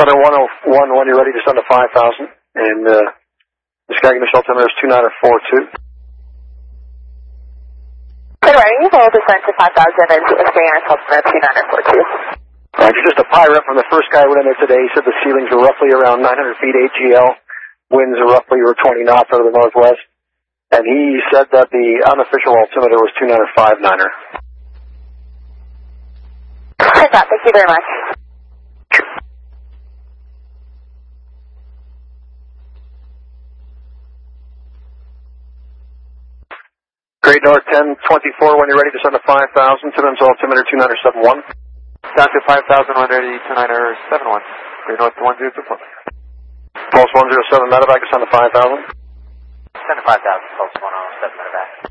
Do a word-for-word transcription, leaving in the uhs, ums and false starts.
Gunner one oh one, when you're ready, just under five thousand. And uh, the Skagit initial altimeter is two nine four two. Good morning, full descent to five thousand and Skagit initial altimeter two nine four two. Right, just a pie rep from the first guy who went in there today. He said the ceilings were roughly around nine hundred feet A G L. Winds are roughly were twenty knots out of the northwest. And he said that the unofficial altimeter was two nine five niner. Good job, thank you very much. Great North ten twenty-four, when you're ready, descend to five thousand. Timmins altimeter two nine seven one. Down to five thousand, one ready, two nine seven one. Great North one zero two four. Pulse one zero seven, medevac, descend to five thousand. Descend to five thousand, Pulse one oh seven, medevac.